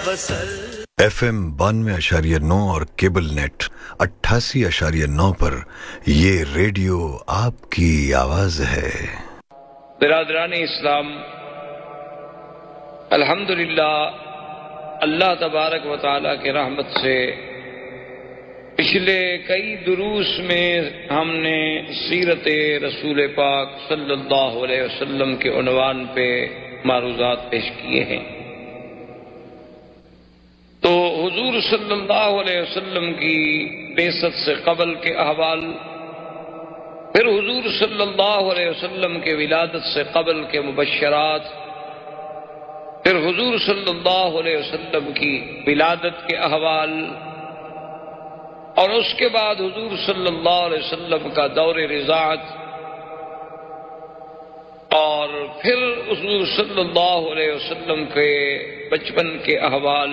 FM 92.9 اور cable net 88.9 پر یہ radio آپ کی آواز ہے۔ برادران اسلام، الحمدللہ اللہ تبارک و تعالیٰ کی رحمت سے پچھلے کئی دروس میں ہم نے سیرت رسول پاک صلی اللہ علیہ وسلم کے عنوان پہ معروضات پیش کیے ہیں۔ تو حضور صلی اللہ علیہ وسلم کی بعثت سے قبل کے احوال، پھر حضور صلی اللہ علیہ وسلم کے ولادت سے قبل کے مبشرات، پھر حضور صلی اللہ علیہ وسلم کی ولادت کے احوال، اور اس کے بعد حضور صلی اللہ علیہ وسلم کا دور رضاعت، اور پھر حضور صلی اللہ علیہ وسلم کے بچپن کے احوال،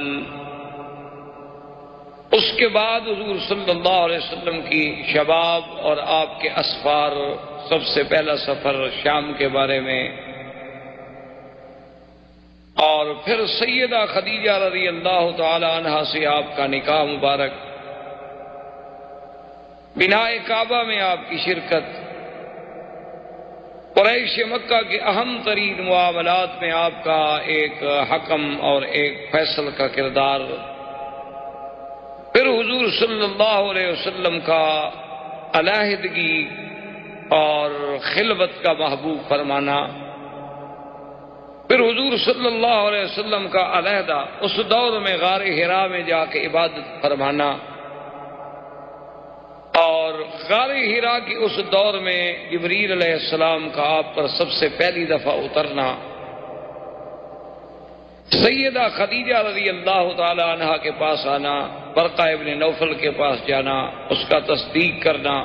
اس کے بعد حضور صلی اللہ علیہ وسلم کی شباب اور آپ کے اسفار، سب سے پہلا سفر شام کے بارے میں، اور پھر سیدہ خدیجہ رضی اللہ تعالی عنہا سے آپ کا نکاح مبارک، بناء کعبہ میں آپ کی شرکت، قریش مکہ کے اہم ترین معاملات میں آپ کا ایک حکم اور ایک فیصل کا کردار، پھر حضور صلی اللہ علیہ وسلم کا علیحدگی اور خلوت کا محبوب فرمانا، پھر حضور صلی اللہ علیہ وسلم کا علیحدہ اس دور میں غار حرا میں جا کے عبادت فرمانا، اور غار حرا کی اس دور میں جبریل علیہ السلام کا آپ پر سب سے پہلی دفعہ اترنا، سیدہ خدیجہ رضی اللہ تعالی عنہا کے پاس آنا، برقہ ابن نوفل کے پاس جانا، اس کا تصدیق کرنا،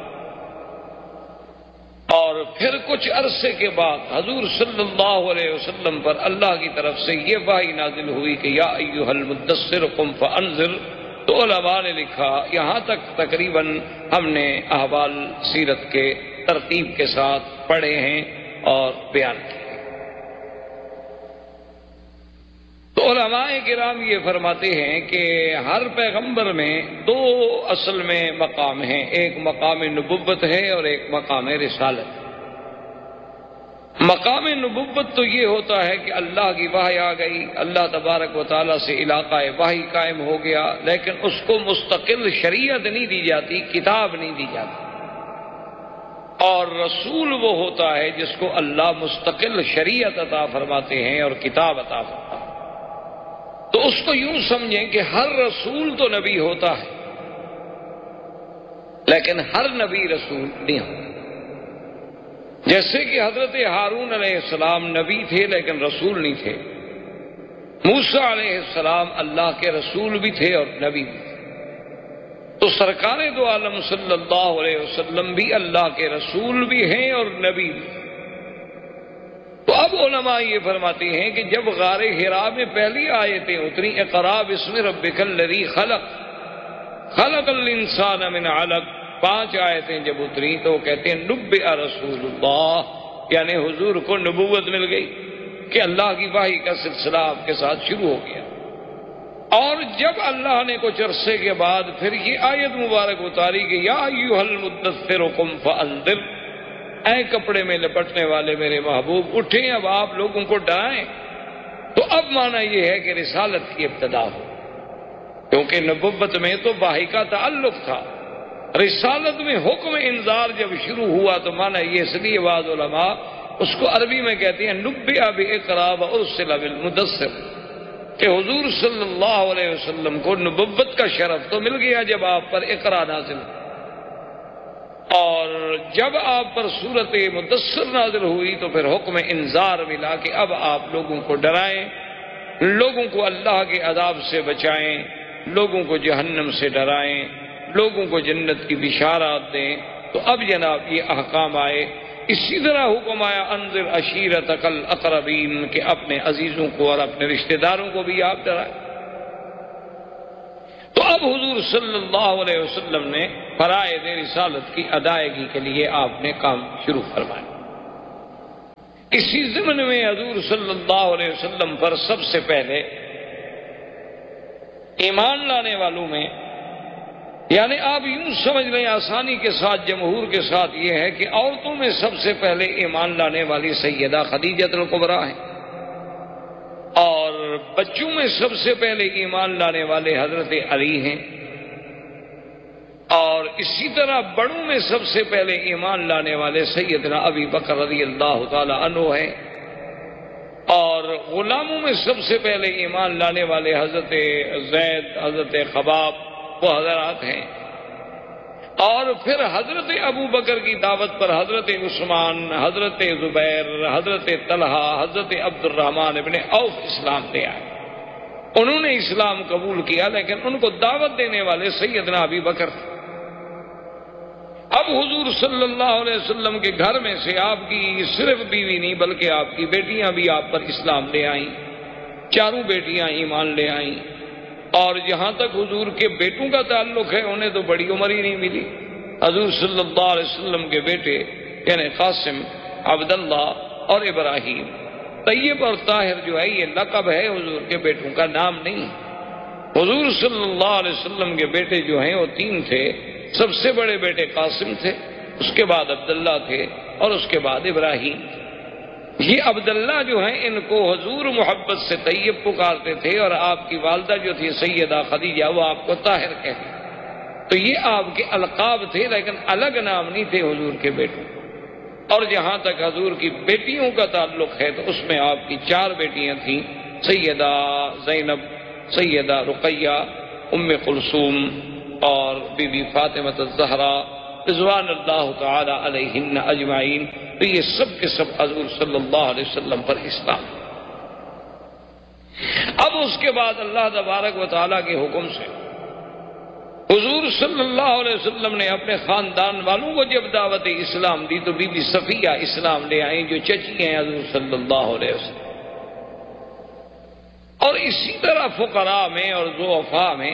اور پھر کچھ عرصے کے بعد حضور صلی اللہ علیہ وسلم پر اللہ کی طرف سے یہ وحی نازل ہوئی کہ یا ایھا المدثر قم فانذر۔ تو علماء نے لکھا یہاں تک تقریباً ہم نے احوال سیرت کے ترتیب کے ساتھ پڑھے ہیں اور بیان کیے۔ تو علماء کرام یہ فرماتے ہیں کہ ہر پیغمبر میں دو اصل میں مقام ہیں، ایک مقام نبوت ہے اور ایک مقام رسالت۔ مقام نبوت تو یہ ہوتا ہے کہ اللہ کی وحی آ گئی، اللہ تبارک و تعالیٰ سے علاقہ وحی قائم ہو گیا، لیکن اس کو مستقل شریعت نہیں دی جاتی، کتاب نہیں دی جاتی۔ اور رسول وہ ہوتا ہے جس کو اللہ مستقل شریعت عطا فرماتے ہیں اور کتاب عطا فرماتے ہیں۔ تو اس کو یوں سمجھیں کہ ہر رسول تو نبی ہوتا ہے، لیکن ہر نبی رسول نہیں ہوتا۔ جیسے کہ حضرت ہارون علیہ السلام نبی تھے لیکن رسول نہیں تھے، موسیٰ علیہ السلام اللہ کے رسول بھی تھے اور نبی بھی تھے، تو سرکار دو عالم صلی اللہ علیہ وسلم بھی اللہ کے رسول بھی ہیں اور نبی بھی۔ تو اب علماء یہ فرماتے ہیں کہ جب غار حرا میں پہلی آیتیں اتری، اقرأ باسم ربک الذی خلق خلق الانسان من علق، 5 آیتیں جب اتری تو وہ کہتے ہیں نبئ رسول اللہ، یعنی حضور کو نبوت مل گئی کہ اللہ کی وحی کا سلسلہ آپ کے ساتھ شروع ہو گیا۔ اور جب اللہ نے کچھ عرصے کے بعد پھر یہ آیت مبارک اتاری کہ یا ایھا المدثر قم فانذر، اے کپڑے میں لپٹنے والے میرے محبوب اٹھیں، اب آپ لوگوں کو ڈرائیں۔ تو اب معنی یہ ہے کہ رسالت کی ابتدا ہو، کیونکہ نبوت میں تو وحی کا تعلق تھا، رسالت میں حکم انذار جب شروع ہوا تو معنی یہ، اس لیے بعض علماء اس کو عربی میں کہتے ہیں نبئ باقرأ وارسل بالمدثر، کہ حضور صلی اللہ علیہ وسلم کو نبوت کا شرف تو مل گیا جب آپ پر اقرا نازل، اور جب آپ پر سورت مدثر نازل ہوئی تو پھر حکم انذار ملا کہ اب آپ لوگوں کو ڈرائیں، لوگوں کو اللہ کے عذاب سے بچائیں، لوگوں کو جہنم سے ڈرائیں، لوگوں کو جنت کی بشارات دیں۔ تو اب جناب یہ احکام آئے۔ اسی طرح حکم آیا انذر عشیرتک الاقربین، کہ اپنے عزیزوں کو اور اپنے رشتہ داروں کو بھی آپ ڈرائیں۔ تو اب حضور صلی اللہ علیہ وسلم نے فرائض رسالت کی ادائیگی کے لیے آپ نے کام شروع فرمایا۔ اسی ضمن میں حضور صلی اللہ علیہ وسلم پر سب سے پہلے ایمان لانے والوں میں، یعنی آپ یوں سمجھ لیں آسانی کے ساتھ، جمہور کے ساتھ، یہ ہے کہ عورتوں میں سب سے پہلے ایمان لانے والی سیدہ خدیجہ الکبریٰ ہیں، اور بچوں میں سب سے پہلے ایمان لانے والے حضرت علی ہیں، اور اسی طرح بڑوں میں سب سے پہلے ایمان لانے والے سیدنا ابی بکر رضی اللہ تعالی عنہ ہیں، اور غلاموں میں سب سے پہلے ایمان لانے والے حضرت زید، حضرت خباب، وہ حضرات ہیں، اور پھر حضرت ابو بکر کی دعوت پر حضرت عثمان، حضرت زبیر، حضرت طلحہ، حضرت عبد الرحمن ابن عوف اسلام لے آئے۔ انہوں نے اسلام قبول کیا، لیکن ان کو دعوت دینے والے سیدنا ابی بکر تھے۔ اب حضور صلی اللہ علیہ وسلم کے گھر میں سے آپ کی صرف بیوی نہیں بلکہ آپ کی بیٹیاں بھی آپ پر اسلام لے آئیں، چاروں بیٹیاں ایمان لے آئیں، اور جہاں تک حضور کے بیٹوں کا تعلق ہے انہیں تو بڑی عمر ہی نہیں ملی۔ حضور صلی اللہ علیہ وسلم کے بیٹے یعنی قاسم، عبداللہ اور ابراہیم، طیب اور طاہر جو ہے یہ لقب ہے، حضور کے بیٹوں کا نام نہیں۔ حضور صلی اللہ علیہ وسلم کے بیٹے جو ہیں وہ 3 تھے۔ سب سے بڑے بیٹے قاسم تھے، اس کے بعد عبداللہ تھے، اور اس کے بعد ابراہیم۔ یہ عبداللہ جو ہیں ان کو حضور محبت سے طیب پکارتے تھے، اور آپ کی والدہ جو تھی سیدہ خدیجہ وہ آپ کو طاہر کہتے۔ تو یہ آپ کے القاب تھے، لیکن الگ نام نہیں تھے حضور کے بیٹوں۔ اور جہاں تک حضور کی بیٹیوں کا تعلق ہے تو اس میں آپ کی 4 بیٹیاں تھیں، سیدہ زینب، سیدہ رقیہ، ام کلثوم اور بی بی فاطمہ الزہرا رضوان اللہ تعالی علیہن اجمعین۔ تو یہ سب کے سب حضور صلی اللہ علیہ وسلم پر اسلام۔ اب اس کے بعد اللہ تبارک و تعالیٰ کے حکم سے حضور صلی اللہ علیہ وسلم نے اپنے خاندان والوں کو جب دعوت اسلام دی تو بی بی صفیہ اسلام لے آئیں، جو چچی ہیں حضور صلی اللہ علیہ وسلم۔ اور اسی طرح فقراء میں اور ضعفاء میں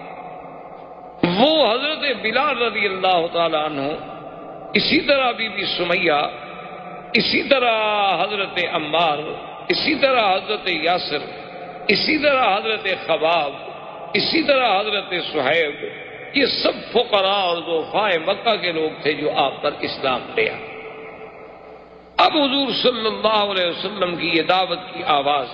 وہ حضرت بلال رضی اللہ تعالی عنہ، اسی طرح بی بی سمیہ، اسی طرح حضرت عمار، اسی طرح حضرت یاسر، اسی طرح حضرت خباب، اسی طرح حضرت صہیب، یہ سب فقراء اور ضعفاء مکہ کے لوگ تھے جو آپ پر اسلام لے آئے۔ اب حضور صلی اللہ علیہ وسلم کی یہ دعوت کی آواز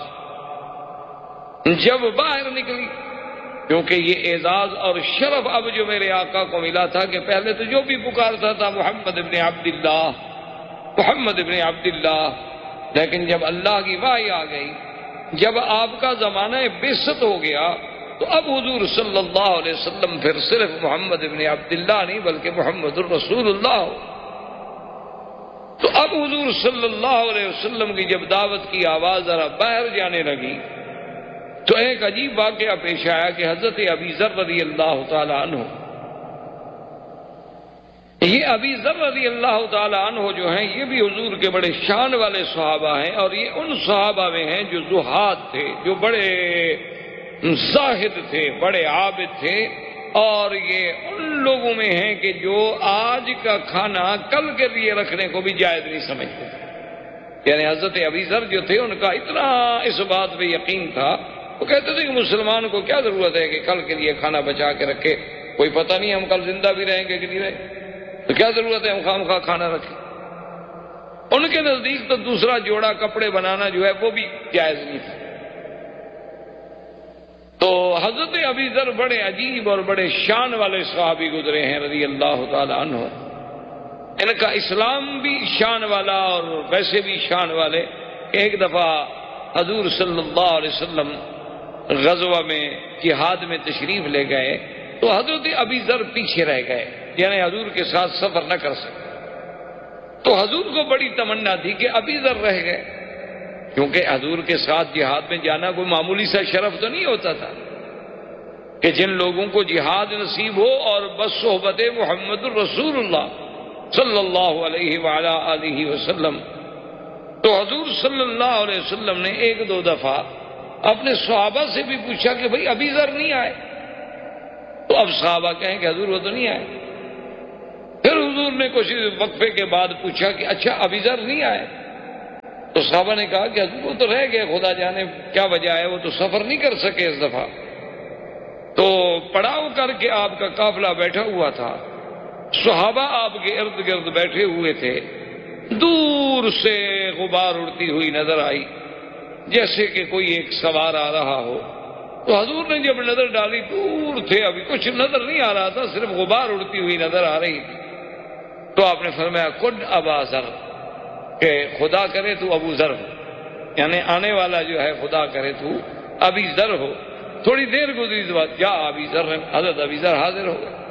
جب باہر نکلی، کیونکہ یہ اعزاز اور شرف اب جو میرے آقا کو ملا تھا کہ پہلے تو جو بھی پکارتا تھا محمد ابن عبداللہ، محمد ابن عبداللہ، لیکن جب اللہ کی وحی آ گئی، جب آپ کا زمانہ بعثت ہو گیا، تو اب حضور صلی اللہ علیہ وسلم پھر صرف محمد ابن عبداللہ نہیں بلکہ محمد الرسول اللہ ہو۔ تو اب حضور صلی اللہ علیہ وسلم کی جب دعوت کی آواز ذرا باہر جانے لگی تو ایک عجیب واقعہ پیش آیا کہ حضرت ابی ذر رضی اللہ تعالی عنہ، یہ ابی ذر رضی اللہ تعالی عنہ جو ہیں یہ بھی حضور کے بڑے شان والے صحابہ ہیں، اور یہ ان صحابہ میں ہیں جو زہاد تھے، جو بڑے زاہد تھے، بڑے عابد تھے، اور یہ ان لوگوں میں ہیں کہ جو آج کا کھانا کل کے لیے رکھنے کو بھی جائز نہیں سمجھتے۔ یعنی حضرت ابی ذر جو تھے ان کا اتنا اس بات پہ یقین تھا، وہ کہتے تھے کہ مسلمان کو کیا ضرورت ہے کہ کل کے لیے کھانا بچا کے رکھے، کوئی پتہ نہیں ہم کل زندہ بھی رہیں گے کہ نہیں رہیں، تو کیا ضرورت ہے ہم خواہ کھانا رکھیں۔ ان کے نزدیک تو دوسرا جوڑا کپڑے بنانا جو ہے وہ بھی جائز نہیں تھا۔ تو حضرت ابی ذر بڑے عجیب اور بڑے شان والے صحابی گزرے ہیں رضی اللہ تعالی عنہ، ان کا اسلام بھی شان والا اور ویسے بھی شان والے۔ ایک دفعہ حضور صلی اللہ علیہ وسلم غزوہ میں جہاد میں تشریف لے گئے تو حضرت ابی ذر پیچھے رہ گئے، یعنی حضور کے ساتھ سفر نہ کر سکے۔ تو حضور کو بڑی تمنا تھی کہ ابی ذر رہ گئے، کیونکہ حضور کے ساتھ جہاد میں جانا کوئی معمولی سا شرف تو نہیں ہوتا تھا کہ جن لوگوں کو جہاد نصیب ہو اور بس صحبت محمد الرسول اللہ صلی اللہ علیہ وعلا آلہ وسلم۔ تو حضور صلی اللہ علیہ وسلم نے 1-2 دفعہ اپنے صحابہ سے بھی پوچھا کہ بھئی ابی ذر نہیں آئے، تو اب صحابہ کہیں کہ حضور وہ تو نہیں آئے۔ پھر حضور نے کچھ وقفے کے بعد پوچھا کہ اچھا ابی ذر نہیں آئے، تو صحابہ نے کہا کہ حضور وہ تو رہ گئے، خدا جانے کیا وجہ ہے، وہ تو سفر نہیں کر سکے اس دفعہ۔ تو پڑاؤ کر کے آپ کا قافلہ بیٹھا ہوا تھا، صحابہ آپ کے ارد گرد بیٹھے ہوئے تھے، دور سے غبار اڑتی ہوئی نظر آئی جیسے کہ کوئی ایک سوار آ رہا ہو۔ تو حضور نے جب نظر ڈالی، دور تھے، ابھی کچھ نظر نہیں آ رہا تھا، صرف غبار اڑتی ہوئی نظر آ رہی تھی۔ تو آپ نے فرمایا کن ابا ذر، کہ خدا کرے تو ابو ذر ہو، یعنی آنے والا جو ہے خدا کرے تو ابی ذر ہو۔ تھوڑی دیر گزری تو بات جا ابی ذر، حضرت ابی ذر حاضر ہو گئے۔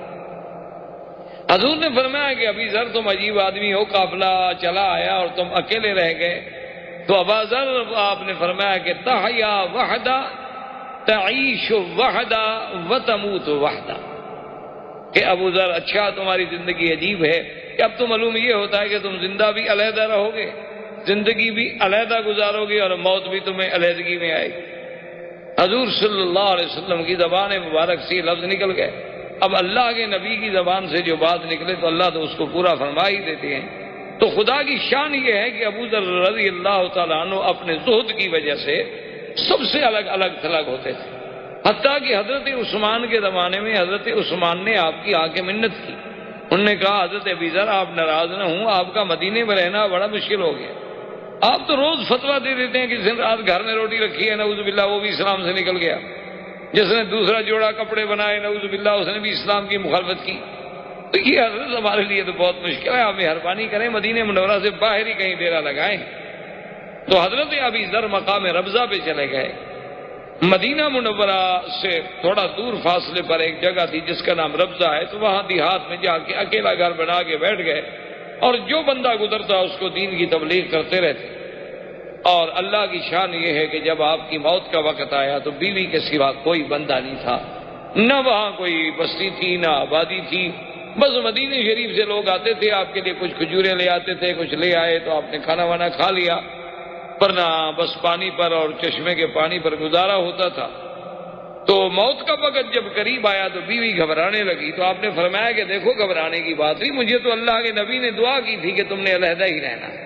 حضور نے فرمایا کہ ابی ذر تم عجیب آدمی ہو، قافلہ چلا آیا اور تم اکیلے رہ گئے۔ تو ابا ذر آپ نے فرمایا کہ تحیا وحدہ تعیش وحدہ وتموت وحدہ، کہ ابو ذر اچھا تمہاری زندگی عجیب ہے کہ اب تو معلوم یہ ہوتا ہے کہ تم زندہ بھی علیحدہ رہو گے، زندگی بھی علیحدہ گزارو گے، اور موت بھی تمہیں علیحدگی میں آئے گی۔ حضور صلی اللہ علیہ وسلم کی زبان مبارک سے لفظ نکل گئے۔ اب اللہ کے نبی کی زبان سے جو بات نکلے تو اللہ تو اس کو پورا فرما ہی دیتے ہیں۔ تو خدا کی شان یہ ہے کہ ابو ذر رضی اللہ تعالیٰ عنہ اپنے زہد کی وجہ سے سب سے الگ الگ تھلگ ہوتے تھے، حتیٰ کہ حضرت عثمان کے زمانے میں حضرت عثمان نے آپ کی آ کے منت کی۔ انہوں نے کہا حضرت ابی ذر آپ ناراض نہ ہوں، آپ کا مدینے میں رہنا بڑا مشکل ہو گیا، آپ تو روز فتویٰ دے دیتے ہیں کہ جس رات گھر میں روٹی رکھی ہے نعوذ باللہ وہ بھی اسلام سے نکل گیا، جس نے دوسرا جوڑا کپڑے بنائے نعوذ باللہ اس نے بھی اسلام کی مخالفت کی۔ تو یہ حضرت ہمارے لیے تو بہت مشکل ہے، آپ مہربانی کریں مدینہ منورہ سے باہر ہی کہیں ڈیرا لگائیں۔ تو حضرت ابی ذر مقام ربضہ پہ چلے گئے۔ مدینہ منورہ سے تھوڑا دور فاصلے پر ایک جگہ تھی جس کا نام ربضہ ہے، تو وہاں دیہات میں جا کے اکیلا گھر بنا کے بیٹھ گئے، اور جو بندہ گزرتا اس کو دین کی تبلیغ کرتے رہتے۔ اور اللہ کی شان یہ ہے کہ جب آپ کی موت کا وقت آیا تو بیوی کے سوا کوئی بندہ نہیں تھا، نہ وہاں کوئی بستی تھی نہ آبادی تھی، بس مدینہ شریف سے لوگ آتے تھے، آپ کے لیے کچھ کھجوریں لے آتے تھے، کچھ لے آئے تو آپ نے کھانا وانا کھا لیا، ورنہ بس پانی پر اور چشمے کے پانی پر گزارا ہوتا تھا۔ تو موت کا وقت جب قریب آیا تو بیوی گھبرانے لگی، تو آپ نے فرمایا کہ دیکھو گھبرانے کی بات نہیں، مجھے تو اللہ کے نبی نے دعا کی تھی کہ تم نے علیحدہ ہی رہنا ہے،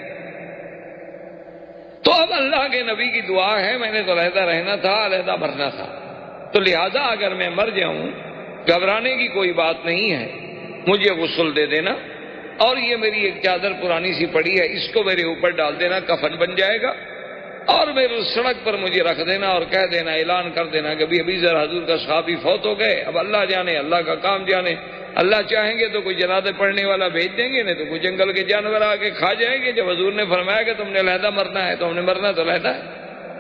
تو اب اللہ کے نبی کی دعا ہے، میں نے تو علیحدہ رہنا تھا، علیحدہ مرنا تھا، تو لہذا اگر میں مر جاؤں گھبرانے کی کوئی بات نہیں ہے، مجھے غسل دے دینا، اور یہ میری ایک چادر پرانی سی پڑی ہے اس کو میرے اوپر ڈال دینا، کفن بن جائے گا، اور میرے سڑک پر مجھے رکھ دینا اور کہہ دینا، اعلان کر دینا کہ ابھی ذرا حضور کا صحابی فوت ہو گئے، اب اللہ جانے، اللہ کا کام جانے، اللہ چاہیں گے تو کوئی جنازے پڑھنے والا بھیج دیں گے، نہیں تو کوئی جنگل کے جانور آ کے کھا جائیں گے۔ جب حضور نے فرمایا کہ تم نے علیحدہ مرنا ہے تو ہم نے مرنا تو علیحدہ ہے۔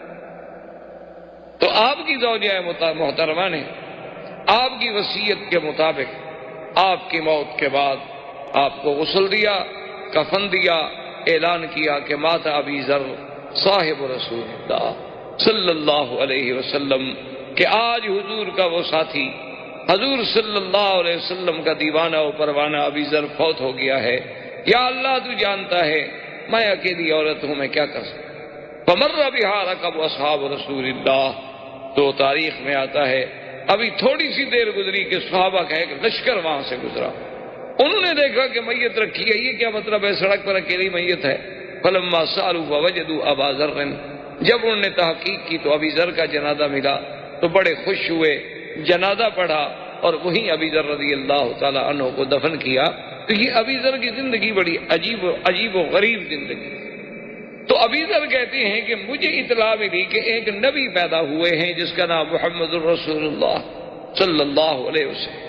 تو آپ کی زوجہ محترمہ نے آپ کی وصیت کے مطابق آپ کی موت کے بعد آپ کو غسل دیا، کفن دیا، اعلان کیا کہ مات ابی ذر صاحب رسول اللہ صلی اللہ علیہ وسلم، کہ آج حضور کا وہ ساتھی، حضور صلی اللہ علیہ وسلم کا دیوانہ و پروانہ ابی ذر فوت ہو گیا ہے، یا اللہ تو جانتا ہے میں اکیلی عورت ہوں، میں کیا کر سکتا۔ فمر بہا رکب اصحاب رسول اللہ، تو تاریخ میں آتا ہے ابھی تھوڑی سی دیر گزری کہ صحابہ کا ایک لشکر وہاں سے گزرا، انہوں نے دیکھا کہ میت رکھی ہے، یہ کیا مطلب ہے، سڑک پر اکیلی میت ہے۔ فلما سالوا فوجدوا ابا ذر، جب انہوں نے تحقیق کی تو ابی ذر کا جنازہ ملا تو بڑے خوش ہوئے، جنازہ پڑھا اور وہیں ابی ذر رضی اللہ تعالی عنہ کو دفن کیا۔ تو یہ ابی ذر کی زندگی بڑی عجیب و غریب زندگی۔ تو ابی ذر کہتے ہیں کہ مجھے اطلاع ملی کہ ایک نبی پیدا ہوئے ہیں جس کا نام محمد الرسول اللہ صلی اللہ علیہ وسلم،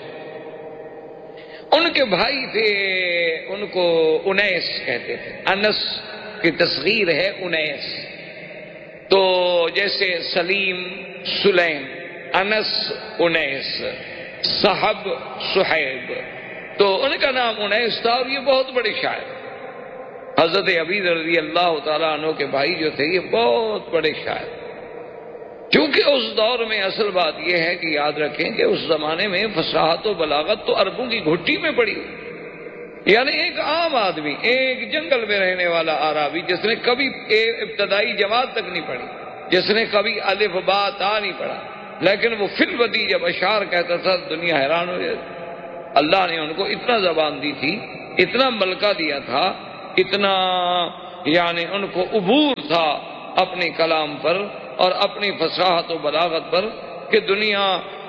ان کے بھائی تھے، ان کو انیس کہتے تھے، انس کی تصغیر ہے انیس، تو جیسے سلیم سلیم، انس انیس، صحب صحیب، تو ان کا نام انیس تھا، اور یہ بہت بڑے شاعر، حضرت ابی ذر رضی اللہ تعالیٰ عنہ کے بھائی جو تھے یہ بہت بڑے شاعر۔ کیونکہ اس دور میں اصل بات یہ ہے کہ یاد رکھیں کہ اس زمانے میں فصاحت و بلاغت تو عربوں کی گھٹی میں پڑی ہوئی، یعنی ایک عام آدمی، ایک جنگل میں رہنے والا عربی جس نے کبھی ابتدائی جماعت تک نہیں پڑھی، جس نے کبھی الف با تا نہیں پڑھا، لیکن وہ فی الودی جب اشعار کہتا تھا دنیا حیران ہو جاتی۔ اللہ نے ان کو اتنا زبان دی تھی، اتنا ملکہ دیا تھا، اتنا یعنی ان کو عبور تھا اپنے کلام پر اور اپنی فصاحت و بلاغت پر، کہ دنیا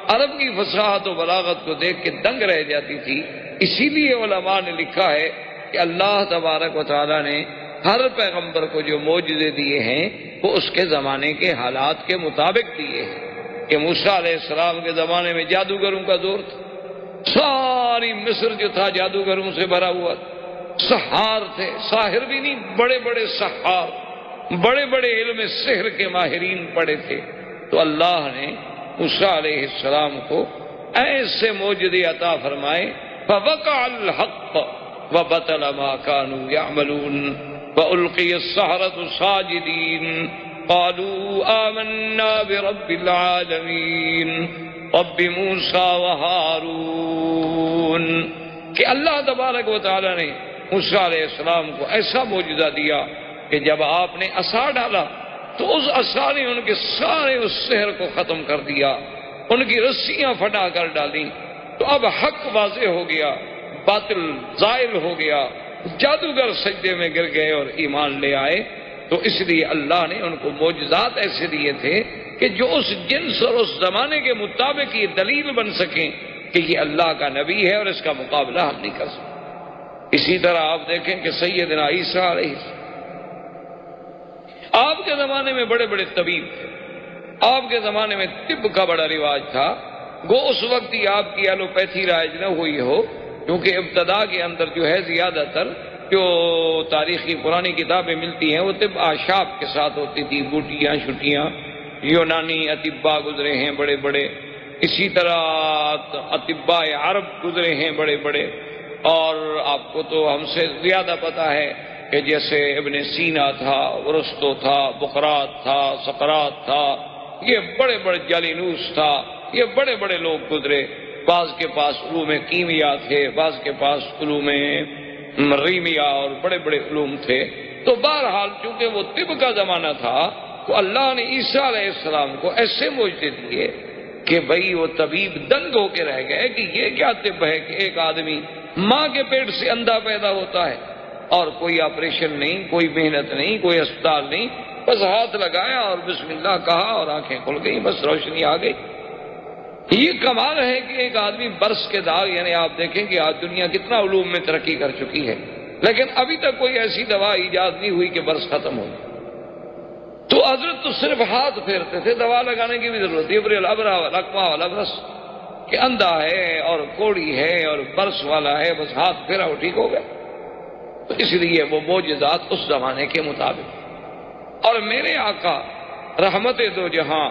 عرب کی فصاحت و بلاغت کو دیکھ کے دنگ رہ جاتی تھی۔ اسی لیے علماء نے لکھا ہے کہ اللہ تبارک و تعالیٰ نے ہر پیغمبر کو جو معجزے دیے ہیں وہ اس کے زمانے کے حالات کے مطابق دیے ہیں۔ کہ موسیٰ علیہ السلام کے زمانے میں جادوگروں کا دور تھا، ساری مصر جو تھا جادوگروں سے بھرا ہوا تھا، سحار تھے، ساحر بھی نہیں، بڑے بڑے سحار، بڑے بڑے علم سحر کے ماہرین پڑے تھے۔ تو اللہ نے موسیٰ علیہ السلام کو ایسے معجزے عطا فرمائے، فوقع الحق وبطل ما كانوا يعملون وألقي السحرة ساجدين قالوا آمنا برب العالمين رب موسیٰ وہارون۔ کہ اللہ تبارک و تعالیٰ نے موسیٰ علیہ السلام کو ایسا معجزہ دیا کہ جب آپ نے عصا ڈالا تو اس عصا نے ان کے سارے اس سحر کو ختم کر دیا، ان کی رسیاں پھٹا کر ڈالیں۔ تو اب حق واضح ہو گیا، باطل زائل ہو گیا، جادوگر سجدے میں گر گئے اور ایمان لے آئے۔ تو اس لیے اللہ نے ان کو معجزات ایسے دیے تھے کہ جو اس جنس اور اس زمانے کے مطابق یہ دلیل بن سکیں کہ یہ اللہ کا نبی ہے اور اس کا مقابلہ ہم نہیں کر سکتے۔ اسی طرح آپ دیکھیں کہ سیدنا عیسیٰ علیہ السلام آپ کے زمانے میں بڑے بڑے طبیب تھے، آپ کے زمانے میں طب کا بڑا رواج تھا۔ گو اس وقت ہی آپ کی ایلوپیتھی رائج نہ ہوئی ہو، کیونکہ ابتدا کے اندر جو ہے زیادہ تر جو تاریخی پرانی کتابیں ملتی ہیں وہ طب آشاب کے ساتھ ہوتی تھی، بوٹیاں شٹیاں، یونانی اطباء گزرے ہیں بڑے بڑے، اسی طرح اطباء عرب گزرے ہیں بڑے بڑے، اور آپ کو تو ہم سے زیادہ پتہ ہے کہ جیسے ابن سینا تھا، ارسطو تھا، بقراط تھا، سقراط تھا، یہ بڑے بڑے جالینوس تھا، یہ بڑے بڑے لوگ گزرے۔ بعض کے پاس علوم کیمیا تھے، بعض کے پاس علوم ریمیا اور بڑے بڑے علوم تھے۔ تو بہرحال چونکہ وہ طب کا زمانہ تھا تو اللہ نے عیسیٰ علیہ السلام کو ایسے معجزے دیے کہ بھئی وہ طبیب دنگ ہو کے رہ گئے کہ یہ کیا طب ہے کہ ایک آدمی ماں کے پیٹ سے اندھا پیدا ہوتا ہے اور کوئی آپریشن نہیں، کوئی محنت نہیں، کوئی اسپتال نہیں، بس ہاتھ لگایا اور بسم اللہ کہا اور آنکھیں کھل گئی، بس روشنی آ گئی۔ یہ کمال ہے کہ ایک آدمی برس کے داغ، یعنی آپ دیکھیں کہ آج دنیا کتنا علوم میں ترقی کر چکی ہے لیکن ابھی تک کوئی ایسی دوا ایجاد نہیں ہوئی کہ برس ختم ہو۔ تو حضرت تو صرف ہاتھ پھیرتے تھے، دوا لگانے کی بھی ضرورت نہیں، ابر الابرا والاکما والابرس کہ اندھا ہے اور کوڑی ہے اور برس والا ہے، بس ہاتھ پھیرا وہ ٹھیک ہو گیا۔ تو اس لیے وہ معجزات اس زمانے کے مطابق۔ اور میرے آقا رحمت دو جہاں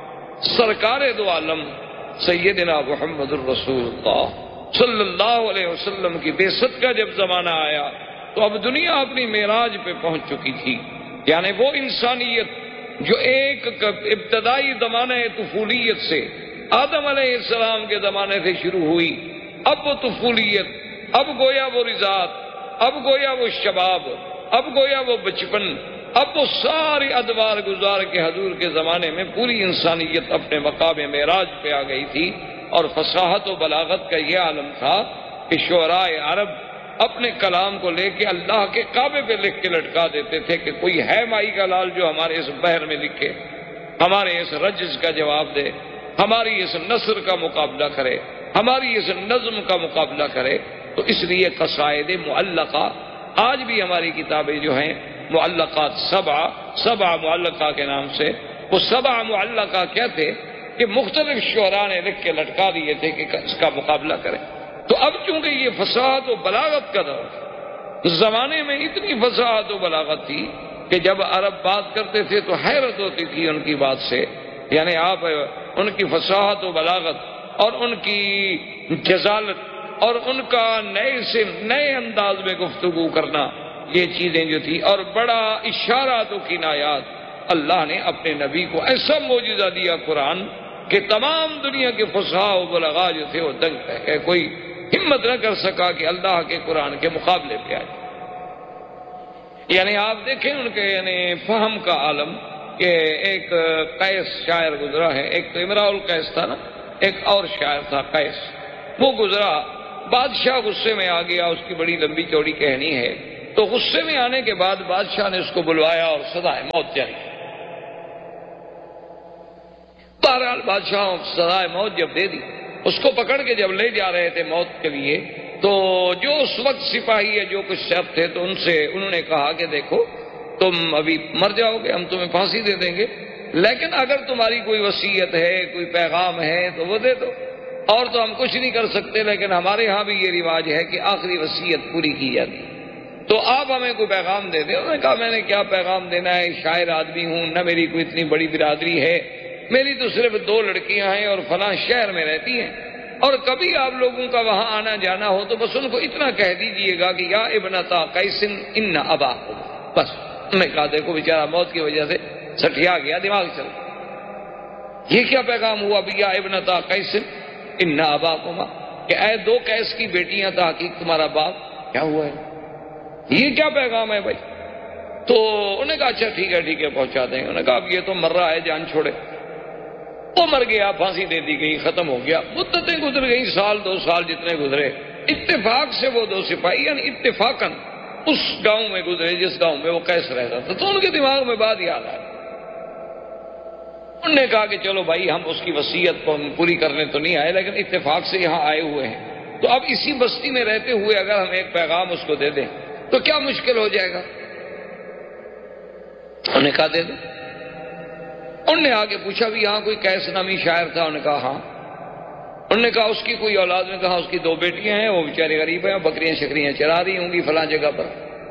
سرکار دو عالم سیدنا محمد الرسول اللہ صلی اللہ علیہ وسلم کی بعثت کا جب زمانہ آیا تو اب دنیا اپنی معراج پہ پہنچ چکی تھی، یعنی وہ انسانیت جو ایک ابتدائی زمانہ طفولیت سے آدم علیہ السلام کے زمانے سے شروع ہوئی، اب وہ طفولیت، اب گویا وہ رضاعت، اب گویا وہ شباب، اب گویا وہ بچپن، اب وہ ساری ادوار گزار کے حضور کے زمانے میں پوری انسانیت اپنے مقام معراج پہ آ گئی تھی۔ اور فصاحت و بلاغت کا یہ عالم تھا کہ شعراء عرب اپنے کلام کو لے کے اللہ کے کعبے پہ لکھ کے لٹکا دیتے تھے کہ کوئی ہے مائی کا لال جو ہمارے اس بحر میں لکھے، ہمارے اس رجز کا جواب دے، ہماری اس نثر کا مقابلہ کرے، ہماری اس نظم کا مقابلہ کرے۔ تو اس لیے قصائد معلقہ آج بھی ہماری کتابیں جو ہیں معلقات سبع معلقہ کے نام سے، وہ سبع معلقہ کیا تھے کہ مختلف شعراء نے لکھ کے لٹکا دیے تھے کہ اس کا مقابلہ کریں۔ تو اب چونکہ یہ فصاحت و بلاغت کا دور تھا، زمانے میں اتنی فصاحت و بلاغت تھی کہ جب عرب بات کرتے تھے تو حیرت ہوتی تھی ان کی بات سے، یعنی آپ ان کی فصاحت و بلاغت اور ان کی جزالت اور ان کا نئے انداز میں گفتگو کرنا، یہ چیزیں جو تھی، اور بڑا اشارات و کنایات، اللہ نے اپنے نبی کو ایسا معجزہ دیا قرآن کہ تمام دنیا کے فصحاء و بلغاء جو تھے وہ دنگ رہ گئے، کوئی ہمت نہ کر سکا کہ اللہ کے قرآن کے مقابلے پہ آئے۔ یعنی آپ دیکھیں ان کے فہم کا عالم کہ ایک قیس شاعر گزرا ہے، ایک تو امراء القیس تھا نا، ایک اور شاعر تھا قیس، وہ گزرا، بادشاہ غصے میں آ گیا، اس کی بڑی لمبی چوڑی کہانی ہے، تو غصے میں آنے کے بعد بادشاہ نے اس کو بلوایا اور سزائے موت جاری کی۔ بہرحال بادشاہ سزائے موت جب دے دی، اس کو پکڑ کے جب لے جا رہے تھے موت کے لیے، تو جو اس وقت سپاہی ہے جو کچھ سب تھے، تو انہوں نے کہا کہ دیکھو تم ابھی مر جاؤ گے، ہم تمہیں پھانسی دے دیں گے، لیکن اگر تمہاری کوئی وصیت ہے، کوئی پیغام ہے تو وہ دے دو، اور تو ہم کچھ نہیں کر سکتے، لیکن ہمارے ہاں بھی یہ رواج ہے کہ آخری وصیت پوری کی جاتی ہے، تو آپ ہمیں کوئی پیغام دے دیں۔ انہوں نے کہا میں نے کیا پیغام دینا ہے، شاعر آدمی ہوں، نہ میری کوئی اتنی بڑی برادری ہے، میری تو صرف 2 لڑکیاں ہیں اور فلاں شہر میں رہتی ہیں، اور کبھی آپ لوگوں کا وہاں آنا جانا ہو تو بس ان کو اتنا کہہ دیجئے گا کہ یا ابنتا قیس ان اباکم، بس۔ انہوں نے کہا دیکھو بیچارہ موت کی وجہ سے سٹیا گیا، دماغ چل، یہ کیا پیغام ہوا بھی یا ابنتا قیس ان اباکما، کہ اے 2 قیس کی بیٹیاں تحقیق تمہارا باپ کیا ہوا ہے، یہ کیا پیغام ہے بھائی؟ تو انہوں نے کہا اچھا ٹھیک ہے پہنچا دیں گے۔ انہوں نے کہا اب یہ تو مر رہا ہے، جان چھوڑے، وہ مر گیا، پھانسی دے دی گئی، ختم ہو گیا، مدتیں گزر گئی، سال 2 سال جتنے گزرے، اتفاق سے وہ 2 سپاہی یعنی اتفاقاً اس گاؤں میں گزرے جس گاؤں میں وہ قیس رہتا تھا، تو ان کے دماغ میں بات یاد آئی۔ انہوں نے کہا کہ چلو بھائی ہم اس کی وصیت کو پوری کرنے تو نہیں آئے، لیکن اتفاق سے یہاں آئے ہوئے ہیں، تو اب اسی بستی میں رہتے ہوئے اگر ہم ایک پیغام اس کو دے دیں تو کیا مشکل ہو جائے گا؟ انہوں نے کہا دے دو۔ انہوں نے آگے پوچھا بھی یہاں کوئی قیس نامی شاعر تھا؟ انہوں نے کہا ہاں۔ انہوں نے کہا اس کی کوئی اولاد؟ نے کہا اس کی 2 بیٹیاں ہیں، وہ بیچارے غریب ہیں، بکریاں شکریاں چرا رہی ہوں گی فلاں جگہ پر۔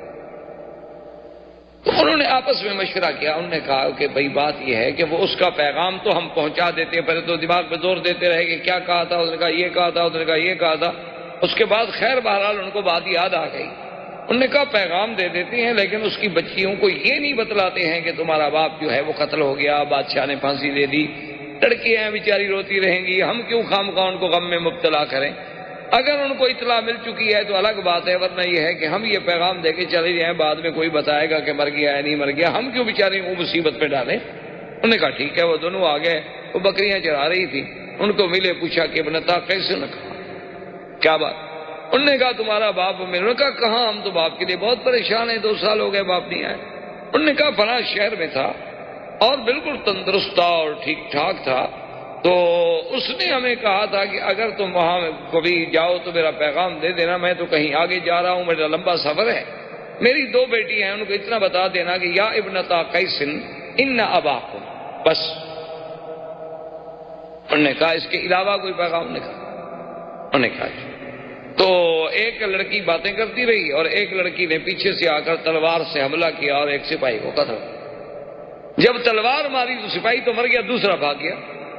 تو انہوں نے آپس میں مشورہ کیا، انہوں نے کہا کہ بھئی بات یہ ہے کہ وہ اس کا پیغام تو ہم پہنچا دیتے ہیں، پہلے تو دماغ پہ زور دیتے رہے کہ کیا کہا تھا، اس نے کہا یہ کہا تھا، اس نے کہا یہ کہا تھا، اس کے بعد خیر بہرحال ان کو بات یاد آ گئی۔ انہوں نے کہا پیغام دے دیتے ہیں، لیکن اس کی بچیوں کو یہ نہیں بتلاتے ہیں کہ تمہارا باپ جو ہے وہ قتل ہو گیا، بادشاہ نے پھانسی دے دی، لڑکیاں ہیں بیچاری روتی رہیں گی، ہم کیوں خواہ ان کو غم میں مبتلا کریں؟ اگر ان کو اطلاع مل چکی ہے تو الگ بات ہے، ورنہ یہ ہے کہ ہم یہ پیغام دے کے چلے جائیں، بعد میں کوئی بتائے گا کہ مر گیا ہے نہیں مر گیا، ہم کیوں بیچاری وہ مصیبت پہ ڈالیں؟ انہوں نے کہا ٹھیک ہے۔ وہ دونوں آ گئے، وہ بکریاں چرا رہی تھی، ان کو ملے، پوچھا کہ ابنتا کیسے؟ نہ کہا کیا بات؟ انہوں نے کہا تمہارا باپ ملے؟ انہوں نے کہا کہاں، ہم تو باپ کے لیے بہت پریشان ہیں، 2 سال ہو گئے باپ نہیں آئے۔ انہوں نے کہا فلاں شہر میں تھا اور بالکل تندرست تھا اور ٹھیک ٹھاک تھا، تو اس نے ہمیں کہا تھا کہ اگر تم وہاں کبھی جاؤ تو میرا پیغام دے دینا، میں تو کہیں آگے جا رہا ہوں، میرا لمبا سفر ہے، میری 2 بیٹی ہیں، ان کو اتنا بتا دینا کہ یا ابنتا قیس ان اباکم، بس۔ انہوں نے کہا اس کے علاوہ کوئی پیغام نہیں کہا؟ انہوں نے کہا تو ایک لڑکی باتیں کرتی رہی اور ایک لڑکی نے پیچھے سے آ کر تلوار سے حملہ کیا اور ایک سپاہی کو قتل۔ جب تلوار ماری تو سپاہی تو مر گیا، دوسرا بھاگ گیا،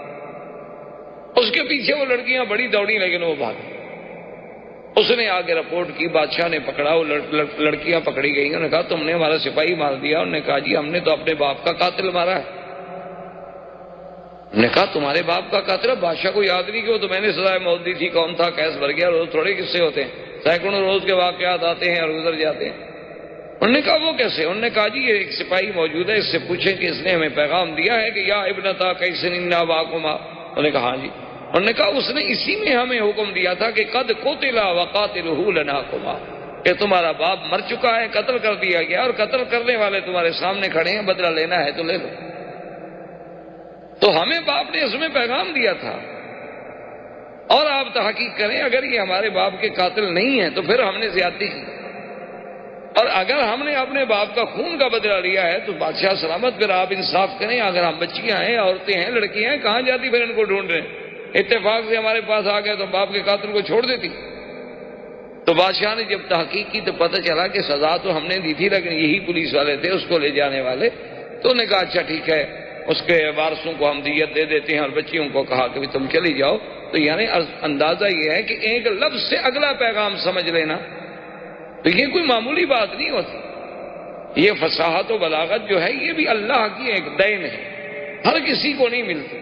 اس کے پیچھے وہ لڑکیاں بڑی دوڑی لیکن وہ بھاگی۔ اس نے آگے رپورٹ کی، بادشاہ نے پکڑا، وہ لڑکیاں پکڑی گئی۔ انہوں نے کہا تم نے ہمارا سپاہی مار دیا۔ انہوں نے کہا جی ہم نے تو اپنے باپ کا قاتل مارا ہے۔ انہوں نے کہا تمہارے باپ کا قاتل؟ بادشاہ کو یاد نہیں کہ وہ تو میں نے سزائے موت دی تھی، کون تھا، قیس مر گیا، روز تھوڑے قصے ہوتے ہیں، سینکڑوں روز کے واقعات آتے ہیں اور گزر جاتے ہیں۔ انہوں نے کہا وہ کیسے؟ انہوں نے کہا جی یہ ایک سپاہی موجود ہے، اس سے پوچھیں کہ اس نے ہمیں پیغام دیا ہے کہ یا ابنتا قیس ان اباکما۔ انہوں نے کہا ہاں جی۔ انہوں نے کہا اس نے اسی میں ہمیں حکم دیا تھا کہ قد قتل وقاتلہ لناکما، کہ تمہارا باپ مر چکا ہے، قتل کر دیا گیا، اور قتل کرنے والے تمہارے سامنے کھڑے ہیں، بدلہ لینا ہے تو لے لو۔ تو ہمیں باپ نے اس میں پیغام دیا تھا، اور آپ تحقیق کریں اگر یہ ہمارے باپ کے قاتل نہیں ہیں تو پھر ہم نے زیادتی کی، اور اگر ہم نے اپنے باپ کا خون کا بدلہ لیا ہے تو بادشاہ سلامت، پھر آپ انصاف کریں، اگر ہم بچیاں ہیں، عورتیں ہیں، لڑکیاں ہیں، کہاں جاتی پھر ان کو ڈھونڈ رہے ہیں؟ اتفاق سے ہمارے پاس آ گئے تو باپ کے قاتل کو چھوڑ دیتی۔ تو بادشاہ نے جب تحقیق کی تو پتہ چلا کہ سزا تو ہم نے دی تھی، لیکن یہی پولیس والے تھے اس کو لے جانے والے۔ تو انہوں نے کہا اچھا ٹھیک ہے، اس کے وارثوں کو ہم دیت دے دیتے ہیں، اور بچیوں کو کہا کہ تم چلی جاؤ۔ تو یعنی اندازہ یہ ہے کہ ایک لفظ سے اگلا پیغام سمجھ لینا، تو یہ کوئی معمولی بات نہیں ہوتی۔ یہ فصاحت و بلاغت جو ہے یہ بھی اللہ کی ایک دین ہے، ہر کسی کو نہیں ملتی۔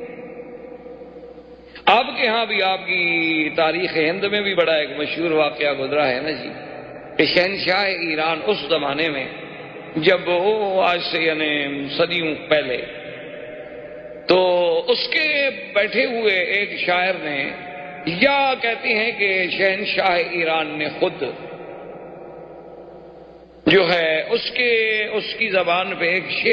آپ کے ہاں بھی آپ کی تاریخ ہند میں بھی بڑا ایک مشہور واقعہ گزرا ہے نا جی، کہ شہنشاہ ایران اس زمانے میں جب وہ آج سے یعنی صدیوں پہلے، تو اس کے بیٹھے ہوئے ایک شاعر نے، یا کہتے ہیں کہ شہنشاہ ایران نے خود جو ہے اس کی زبان پہ ایک شعر